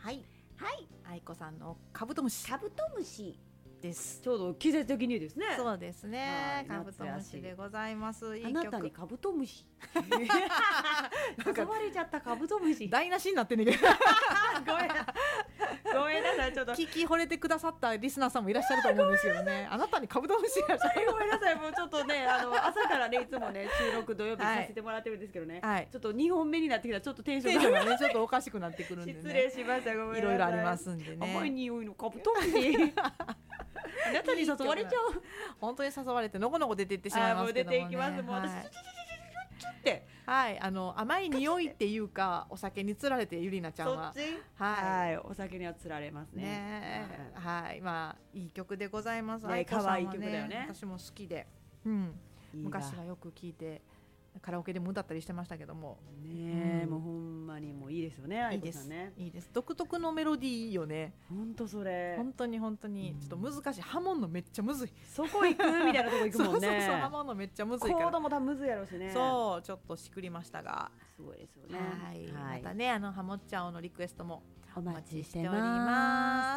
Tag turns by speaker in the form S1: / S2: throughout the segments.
S1: はい
S2: はい、
S1: 愛子さんのカブトムシ
S2: カブトムシ
S1: です。
S2: ちょうど季節的にですね。
S1: そうですね、
S2: はい
S1: カブトムシでございます。いい
S2: あ
S1: 曲。
S2: なたにカブトムシ誘われちゃったカブトムシ
S1: 台無しになってんねんけど
S2: ごめんなさい、ちょっと
S1: 聞き惚れてくださったリスナーさんもいらっしゃると思うんですけどねあなたにカブトムシや
S2: ごめんなさい、もうちょっとね朝からねいつもね収録土曜日させてもらってるんですけどね、
S1: はい、
S2: ちょっと2本目になってきたらちょっとテンションが
S1: ねちょっとおかしくなってくるんでね
S2: 失礼しました、ごめんなさい、
S1: いろいろありますんでね。
S2: 甘い匂いのカブトムシあなたに誘われちゃう。
S1: 本当に誘われてのこのこ出ていってしまいますけどもね。
S2: もう出ていきます。もう私、
S1: はい、甘い匂いっていうかお酒につられてゆりなちゃんは、
S2: はい、お酒にはつられますね。
S1: はい、まあいい曲でございます。
S2: 可愛い曲だよね。
S1: 私も好きで、昔はよく聴いてカラオケでも歌ったりしてましたけども
S2: ね、もうほんまにもういいですよね、愛子さんね。
S1: いいです。独特のメロディーよね。
S2: 本当それ。
S1: 本当にちょっと難しい。ハモんのめっちゃむずい。
S2: そこ行くみたいなとこ行くもんね。
S1: そうハモんのめっちゃむずいから。
S2: コードも多分むずいやろうしね。
S1: そうちょっとしくりましたが。
S2: すごいですよね。
S1: はい。またねハモっちゃおのリクエストも
S2: お待ちしており
S1: ます。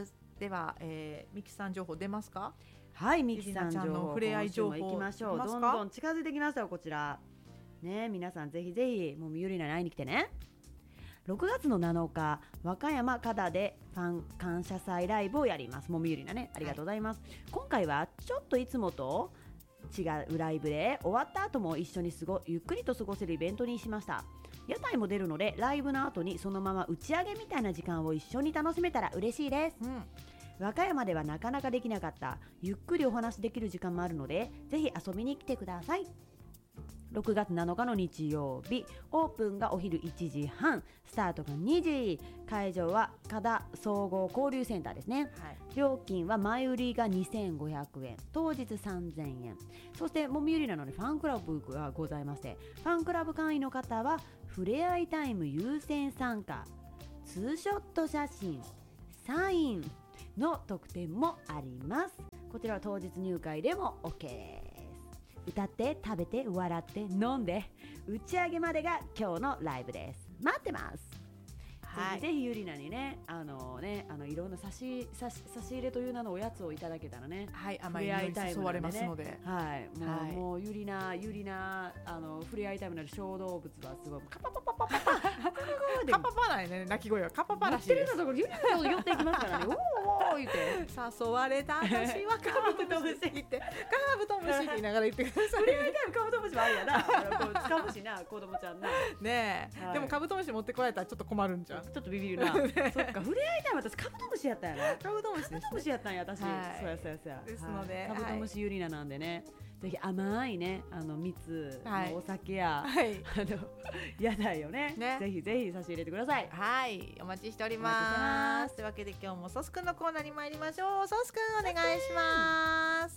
S1: ではミキさん情報出ますか？
S2: はい、ミキさん情報の
S1: 触れ合い情報
S2: 行きましょう。どんどん近づいてきましたよ、こちら。ね、皆さんぜひぜひもうゆりなに会いに来てね。6月の7日和歌山加田でファン感謝祭ライブをやります。もみゆりなね、ありがとうございます。今回はちょっといつもと違うライブで終わった後も一緒にゆっくりと過ごせるイベントにしました。屋台も出るのでライブの後にそのまま打ち上げみたいな時間を一緒に楽しめたら嬉しいです。和歌山ではなかなかできなかったゆっくりお話できる時間もあるのでぜひ遊びに来てください。6月7日の日曜日、オープンがお昼1時半、スタートが2時、会場は加田総合交流センターですね、料金は前売りが2500円、当日3000円、そしてもみゆりなのでファンクラブがございまして、ファンクラブ会員の方はふれあいタイム優先参加、ツーショット写真、サインの特典もあります。こちらは当日入会でも OK です。歌って食べて笑って飲んで打ち上げまでが今日のライブです。待ってます。ぜひゆりなにね、いろんな差し入れという名のおやつをいただけたらね、
S1: 甘い匂いに誘われますので、
S2: もうゆりなふれあいタイムの小動物はすごいカパパパパパ
S1: カパパないね、鳴き声はカパパらしいです。
S2: 寄っていきますからね。おお言って
S1: 誘われた私はカブトムシってカブトムシって言いながら言ってください。
S2: ふれあいタイムカブトムシもあるやな。使うしな子供ちゃんな。
S1: ねえ、でもカブトムシ持ってこられたらちょっと困るんじゃん。
S2: ちょっとビビるな。そっか、ふれあいタイム私カブトムシやったんやな。
S1: カブトムシです。
S2: カブトムシやったんや私。そうや。
S1: ですので、
S2: カブトムシゆりななんでね。ぜひ甘いね蜜、お酒や屋台をねぜひぜひ差し入れてください。
S1: はい、お待ちしております。というわけで今日もソスくんのコーナーに参りましょう。ソスくんお願いします。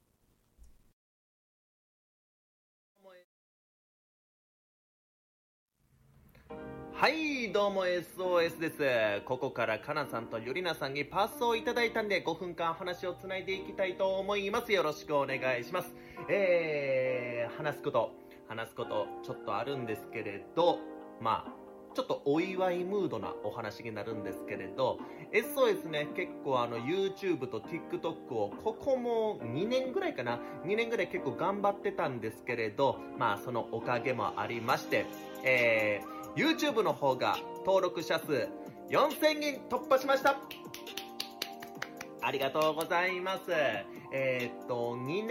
S3: はいどうも SOS です。ここからかなさんとゆりなさんにパスをいただいたんで5分間話をつないでいきたいと思います。よろしくお願いします。話すことちょっとあるんですけれど、ちょっとお祝いムードなお話になるんですけれど、 SOS ね結構YouTube と TikTok をここも2年ぐらい結構頑張ってたんですけれど、そのおかげもありましてYouTube の方が登録者数4000人突破しました。ありがとうございます。4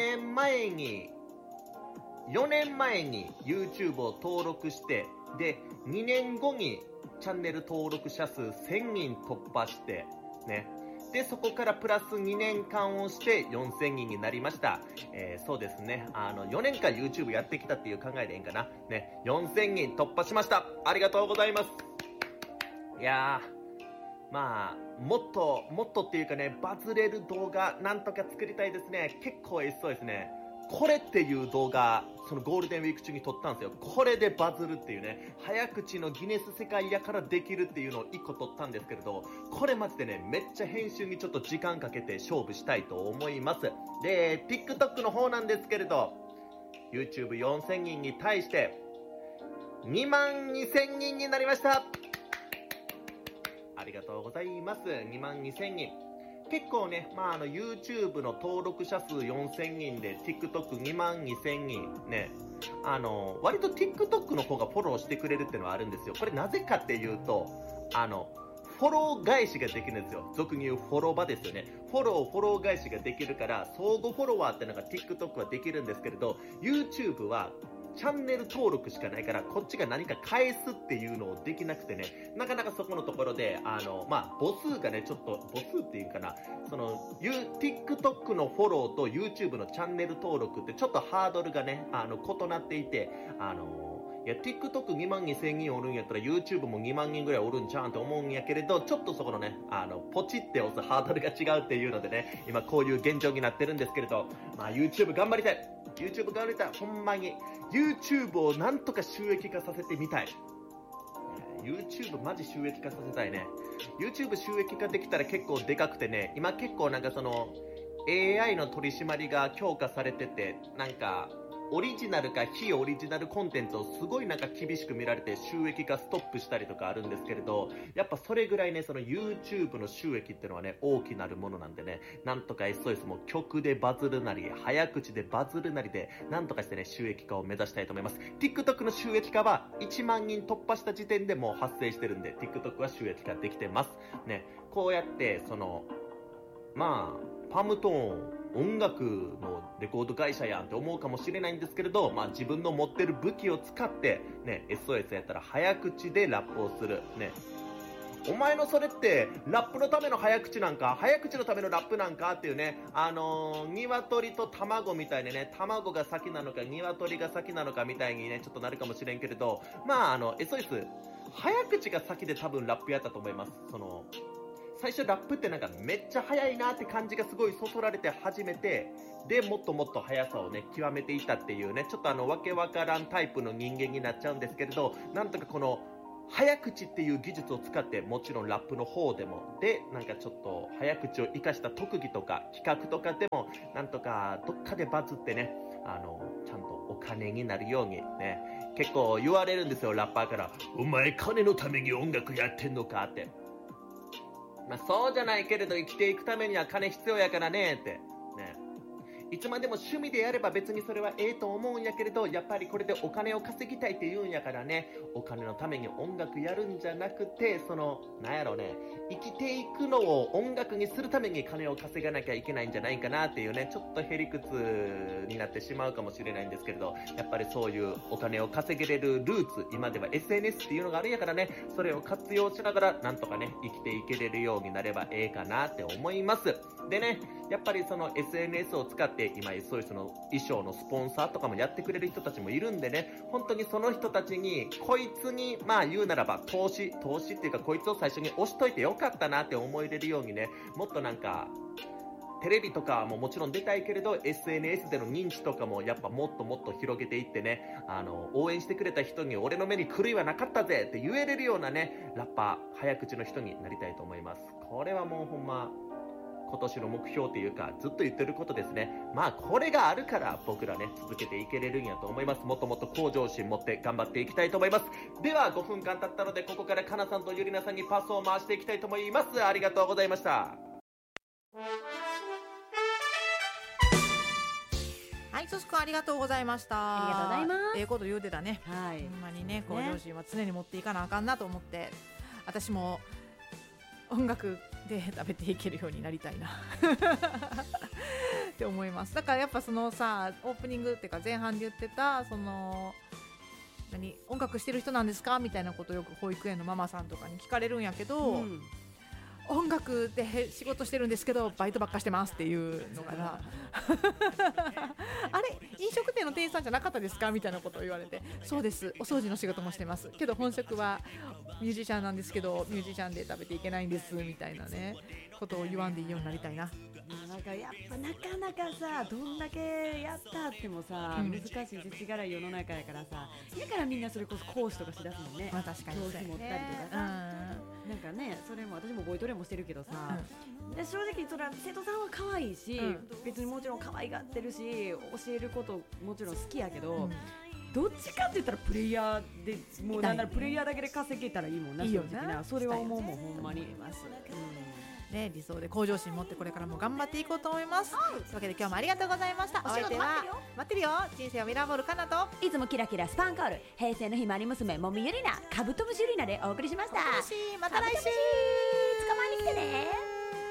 S3: 年前に YouTube を登録して、で、2年後にチャンネル登録者数1000人突破して、ね。で、そこからプラス2年間をして4000人になりました。そうですね。4年間 YouTube やってきたっていう考えでいいんかな。ね。4000人突破しました。ありがとうございます。いやー、もっとっていうかね、バズれる動画なんとか作りたいですね。結構そうですね。これっていう動画、そのゴールデンウィーク中に撮ったんですよ。これでバズるっていうね、早口のギネス世界やからできるっていうのを1個撮ったんですけれど、これマジでね、めっちゃ編集にちょっと時間かけて勝負したいと思います。で、TikTok の方なんですけれど、YouTube4000 人に対して2万2000人になりました。あありがとうございます。22,000人。結構ね、YouTube の登録者数4,000人で TikTok22,000 人ね、割と TikTok の方がフォローしてくれるっていうのはあるんですよ。これなぜかっていうと、フォロー返しができるんですよ。俗に言うフォロバですよね。フォロー返しができるから、相互フォロワーってのが TikTok はできるんですけれど、YouTube はチャンネル登録しかないから、こっちが何か返すっていうのをできなくてね、なかなかそこのところで、母数がね、ちょっと、母数っていうかな、TikTok のフォローと YouTube のチャンネル登録ってちょっとハードルがね、異なっていて、いや、TikTok22,000 人おるんやったら YouTube も2万人ぐらいおるんちゃうんって思うんやけれど、ちょっとそこのね、ポチって押すハードルが違うっていうのでね、今こういう現状になってるんですけれど、YouTube 頑張りたい。YouTube 頑張りたい。ほんまに。YouTube をなんとか収益化させてみたい。YouTube マジ収益化させたいね。YouTube 収益化できたら結構でかくてね、今結構AI の取り締まりが強化されてて、オリジナルか非オリジナルコンテンツをすごい厳しく見られて収益化ストップしたりとかあるんですけれど、やっぱそれぐらいね、YouTube の収益っていうのはね、大きなるものなんでね、なんとか SOS も曲でバズるなり、早口でバズるなりで、なんとかしてね、収益化を目指したいと思います。TikTok の収益化は1万人突破した時点でもう発生してるんで、TikTok は収益化できてます。ね、こうやって、パムトーン、音楽のレコード会社やんって思うかもしれないんですけれど、自分の持ってる武器を使ってね、SOS やったら早口でラップをするね。お前のそれってラップのための早口なんか、早口のためのラップなんかっていうね、鶏と卵みたいにね、卵が先なのか鶏が先なのかみたいにね、ちょっとなるかもしれんけれど、SOS 早口が先で多分ラップやったと思います。最初ラップってめっちゃ速いなって感じがすごいそそられて始めて、でもっともっと速さをね極めていったっていうね、ちょっとわけわからんタイプの人間になっちゃうんですけれど、なんとかこの早口っていう技術を使って、もちろんラップの方でもでちょっと早口を生かした特技とか企画とかでもなんとかどっかでバズってね、ちゃんとお金になるようにね、結構言われるんですよ、ラッパーから。お前金のために音楽やってんのかって。そうじゃないけれど生きていくためには金必要やからねってね。いつまでも趣味でやれば別にそれはええと思うんやけれど、やっぱりこれでお金を稼ぎたいって言うんやからね、お金のために音楽やるんじゃなくて、生きていくのを音楽にするために金を稼がなきゃいけないんじゃないかなっていうね、ちょっとへりくつになってしまうかもしれないんですけれど、やっぱりそういうお金を稼げれるルーツ、今では SNS っていうのがあるんやからね、それを活用しながらなんとかね生きていけれるようになればええかなって思います。でね、やっぱりSNS を使って今 SOS の衣装のスポンサーとかもやってくれる人たちもいるんでね、本当にその人たちにこいつに言うならば投資っていうか、こいつを最初に押しといてよかったなって思えれるようにね、もっとテレビとかももちろん出たいけれど SNS での認知とかもやっぱもっともっと広げていってね、応援してくれた人に俺の目に狂いはなかったぜって言えれるようなね、ラッパー早口の人になりたいと思います。これはもうほんま今年の目標というかずっと言ってることですね。これがあるから僕らね続けていけれるんやと思います。もっともっと向上心持って頑張っていきたいと思います。では5分間経ったので、ここからかなさんとゆりなさんにパスを回していきたいと思います。ありがとうございました。
S1: はい、ソス君ありがとうございました。
S2: ありがとうございます。
S1: こと言うてたね。
S2: はい。
S1: ほんまにね、向上心は常に持っていかなあかんなと思って、私も音楽で食べていけるようになりたいなって思います。だからやっぱオープニングっていうか前半で言ってた音楽してる人なんですかみたいなことをよく保育園のママさんとかに聞かれるんやけど、音楽で仕事してるんですけどバイトばっかしてますっていうのかなあれ飲食店の店員さんじゃなかったですかみたいなことを言われて、そうです、お掃除の仕事もしてますけど本職はミュージシャンなんですけどミュージシャンで食べていけないんですみたいなねことを言わんでいいようになりたいな。
S2: やっぱなかなかどんだけやったっても難しい世知辛い世の中やからだからみんなそれこそ講師とかしだすもんね。
S1: 確かに
S2: 教師持ったりとかそれも私もボイトレもしてるけどで正直生徒さんは可愛いし、別にもちろん可愛がってるし教えることもちろん好きやけど、 どっちかって言ったらプレイヤーでもうなんならプレイヤーだけで稼げたらいいもんな、
S1: いいよな
S2: 正直なそれは思うもん、ほんまに。
S1: ね、理想で向上心持ってこれからも頑張っていこうと思います。というわけで今日もありがとうございました。
S2: お仕事待ってるよ。
S1: 待ってるよ。人生をミラーボールかなと
S2: いつもキラキラスパンコール、平成のひまわり娘もみゆりなカブトムシゆりなでお送りしました。
S1: また来週
S2: 捕まえに来てね。